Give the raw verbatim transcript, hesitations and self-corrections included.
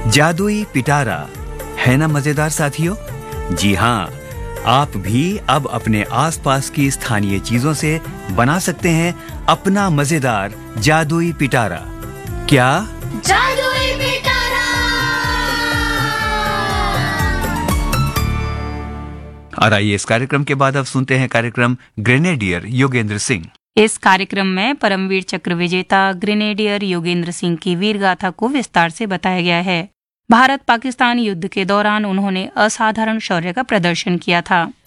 जादुई पिटारा है ना मजेदार साथियों? जी हाँ, आप भी अब अपने आसपास की स्थानीय चीजों से बना सकते हैं अपना मजेदार जादुई पिटारा। क्या जादुई पिटारा? और आइए इस कार्यक्रम के बाद अब सुनते हैं कार्यक्रम ग्रेनेडियर योगेंद्र सिंह। इस कार्यक्रम में परमवीर चक्र विजेता ग्रेनेडियर योगेंद्र सिंह की वीर गाथा को विस्तार से बताया गया है। भारत पाकिस्तान युद्ध के दौरान उन्होंने असाधारण शौर्य का प्रदर्शन किया था।